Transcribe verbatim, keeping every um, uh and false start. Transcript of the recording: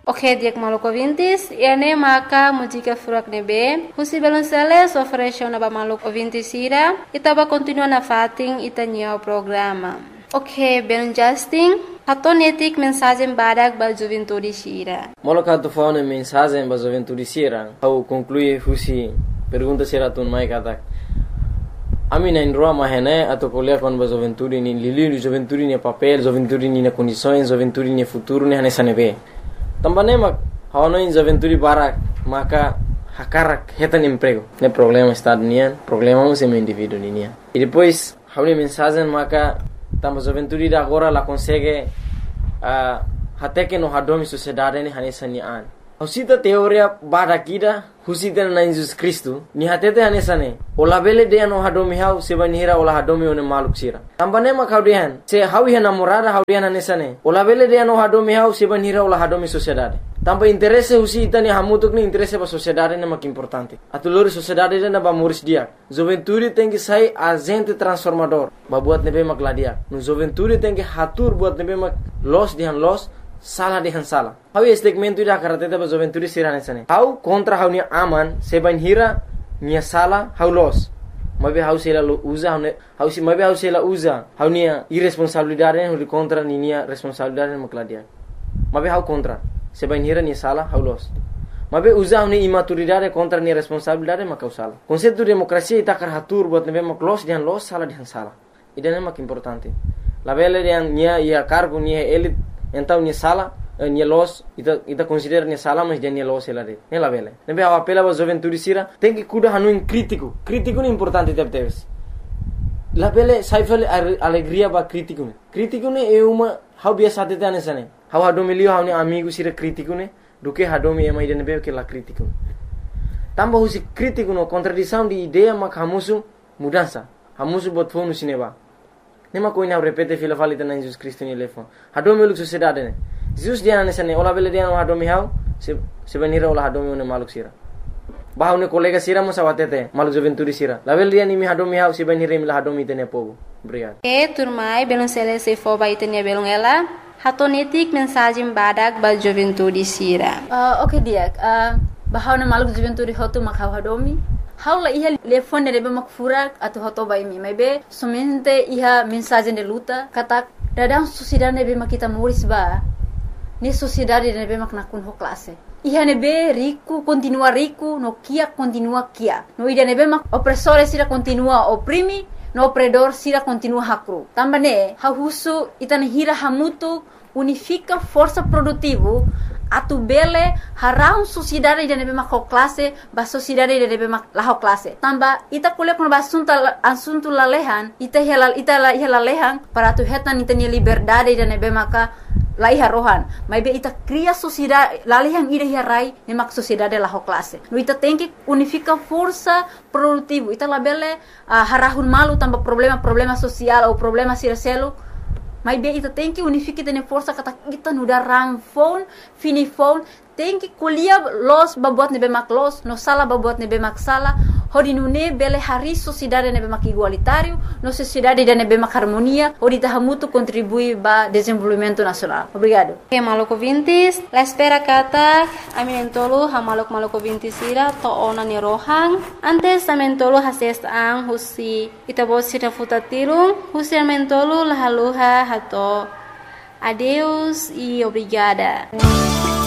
Ok, diak maluco ouvintes, ene maka música furak nebe, husi belonceles oferece na maluco ouvintes ira, itaba continua na fating itanya o programa. Ok, ben Justin, hatonetik mensagem badak ba juventude sira. Moloka tu fauna mensagem ba juventude sira, au conclui husi pergunta sira tun mai katak. Ami na indroa mahene atau kuliah kon ba juventude ni lili juventude ni papel, juventude ni na condições, juventude ni futuro ni hane sanebe. Tambane mak hawana in juventude barak maka hakarak hetan emprego. Ne problema está nian, problema é um indivíduo nian. E depois hauni mensagem maka tamba juventude da agora la consegue uh, hateke no hadomi sociedade ni hane sanian. Husita teoria barakida husita na Jesus Cristo ni hatete hane sane. Ola bele de no hadomi hau se banira ola hadomi one maluk sira. Tambane mak haudian se hawi hana morada haudian hane sane. Ola bele de no hadomi hau se banira ola hadomi sociedade. Tamba interesse husita ni hamutuk ni interesse ba sociedade na mak importante. Atulori sociedade na ba muris dia. Juventude tem que sair agente transformador. Ba buat nebe mak ladia. No juventude tem que hatur buat nebe mak los dihan los salah dihan salah. Hau segmento ida karate ba juventude sirane sane. Hau kontra hau ni aman se banira ni salah hau los. Mabe hau sela lo usa hau hau si mabe hau sela usa. Hau ni irresponsabilidade hau contra ni ni responsabilidade mak ladia. Mabe hau contra se banira ni salah hau los. Mabe usa ni imaturidade contra ni responsabilidade mak hau salah. Konsepto demokrasia ita kar hatur buat nebe mak los dihan los salah dihan salah. Ida mak importante. La bele yang nia ia cargo ni elit então ni sala ni los ita ita considera ni sala mas dia ni los ela de ne la vele nebe a apela ba juventude sira tem que cuida hanu in crítico crítico ni importante teve teves la vele sai fele alegria ba crítico ne crítico ne é uma how biasa te tane sane how hado milio how ni amigo sira crítico ne do que hado mi ema ide nebe que la crítico tamba husi crítico no contradição de ideia mak hamusu mudança hamusu bot fonu sineba nema ko ina repete fila falita na Jesus Cristo ni lefo hado mi luk sociedade ne Jesus dia na sane ola bele dia no hado mi hau se se benira ola hado mi ne maluk sira bahau ne kolega sira mo sawatete maluk juventude sira la bele dia ni mi hado mi hau se benira mi la hado mi tene pogo obrigado e turmai beloncele se fo ba itenia belong ela hatonetik mensagem badak ba juventude sira uh, okay dia uh, bahau na maluk juventude hotu mak hau hado mi Haula iha telefone rebe mak furak atau hoto bai mi maybe somente iha mensagem de luta kata dadang sociedade nebe mak kita muris ba ni sociedade nebe mak nakun ho classe iha nebe rico continua rico no kia continua kia no ida nebe mak opressore sira continua oprimi no opredor sira continua hakru tambane ha husu itana hira hamutu unifica força produtivo atu bele harau sociedade de nebe mak classe ba sociedade de nebe mak la classe tamba ita kuliah kono basunta asunto lalehan ita hela ita la hela lehan para tu hetan ita ni liberdade de nebe maka la iha rohan mai be ita cria sociedade lalehan ida hirai ne mak sociedade la classe no ita tem que unifica força produtivo ita la bele uh, harahun malu tamba problema problema social ou problema siraselo Mas bem, ita tem que unificar tene força kata kita nuda ram phone, fini phone, tem que kuliah los babuat nebe mak los, no sala babuat nebe mak sala, hodi nune bele hari sociedade nebe mak igualitário, no sociedade de nebe mak harmonia, hodi tahamutu contribui ba desenvolvimento nacional. Obrigado. Okay, maluco ouvintes, la espera kata aminentolo ha maluk maluco ouvintes ira to ona ni rohang, antes amentolo hases ang husi ita bosira futatirung, husi amentolo lahaluha hato. Adeus e obrigada.